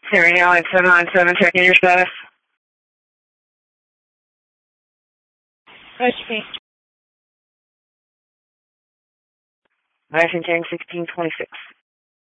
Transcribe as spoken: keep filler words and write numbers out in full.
Sierra Airlines seven nine seven, checking your status. Roger me. Nice and King sixteen twenty-six.